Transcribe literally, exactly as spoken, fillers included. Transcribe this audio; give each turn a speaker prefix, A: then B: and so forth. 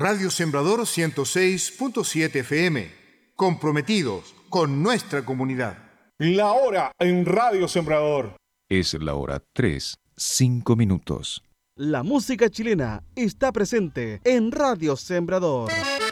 A: Radio Sembrador ciento seis punto siete F M, comprometidos con nuestra comunidad.
B: La hora en Radio Sembrador.
C: Es la hora tres, cinco minutos.
D: La música chilena está presente en Radio Sembrador.